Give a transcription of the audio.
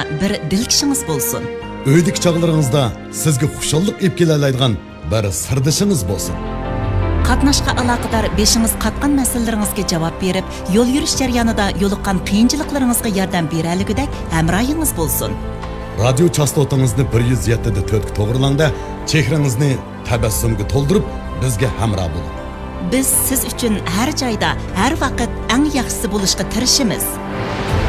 bir dilkişiniz bo'lsin. Öydeki çağlarınızda sizge xuşallık ep kelalaydigan bir sırdaşınız bolsun. Qatnaşqa aloqador beshingiz qatgan masalalaringizga javob berib, yo'l yurish jarayonida yo'liqqan qiyinchiliklaringizga yordam beraligidek hamrohingiz bo'lsin. Radyo chastotangizni 107.4 ga to'g'rilangda chehrangizni tabassumga to'ldirib bizga hamroh bo'ling. Biz siz uchun har joyda, har vaqt eng yaxshisi bo'lishga tirishamiz.